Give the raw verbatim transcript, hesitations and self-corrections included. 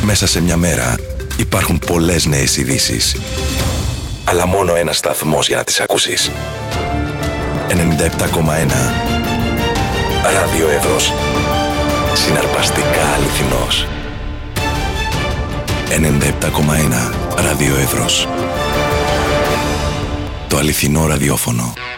Μέσα σε μια μέρα υπάρχουν πολλές νέες ειδήσεις. Αλλά μόνο ένας σταθμός για να τις ακούσεις. ενενήντα επτά κόμμα ένα Ράδιο Εύρος. Συναρπαστικά αληθινός. ενενήντα επτά κόμμα ένα Ράδιο Εύρος. Το αληθινό ραδιόφωνο.